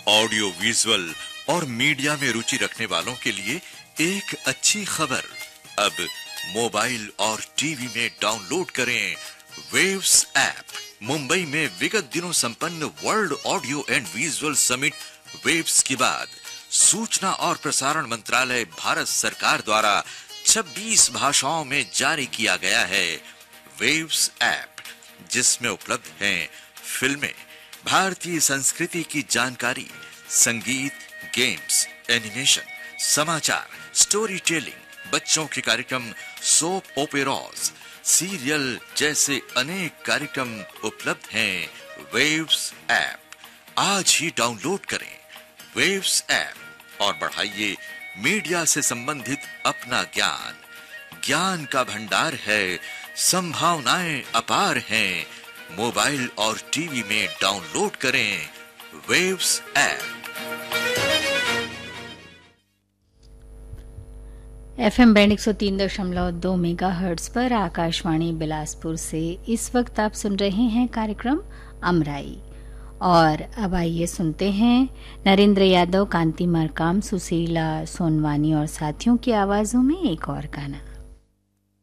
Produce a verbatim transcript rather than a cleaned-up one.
Audio visual और media में रुचि रखने वालों के लिए एक अच्छी खबर। अब मोबाइल और टीवी में डाउनलोड करें वेव्स ऐप। मुंबई में विगत दिनों संपन्न world audio and visual summit waves के बाद सूचना और प्रसारण मंत्रालय भारत सरकार द्वारा छब्बीस भाषाओं में जारी किया गया है वेव्स ऐप, जिसमें उपलब्ध हैं फिल्में, भारतीय संस्कृति की जानकारी, संगीत, गेम्स, एनिमेशन, समाचार, स्टोरी टेलिंग, बच्चों के कार्यक्रम, सोप ओपेराज, सीरियल जैसे अनेक कार्यक्रम उपलब्ध हैं वेव्स ऐप। आज ही डाउनलोड करें वेव्स ऐप और बढ़ाइए मीडिया से संबंधित अपना ज्ञान। ज्ञान का भंडार है, संभावनाएं अपार हैं। मोबाइल और टीवी में डाउनलोड करें वेव्स ऐप। एफएम बैंड एक सौ तीन दशमलव दो मेगा हर्ट्ज पर आकाशवाणी बिलासपुर से इस वक्त आप सुन रहे हैं कार्यक्रम अमराई। और अब आइए सुनते हैं नरेंद्र यादव, कांति मरकाम, सुशीला सोनवानी और साथियों की आवाजों में एक और गाना।